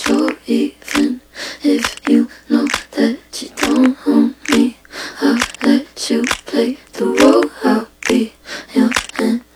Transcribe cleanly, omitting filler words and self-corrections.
control. Even if you know that you don't own me, I'll let you play the role. I'll be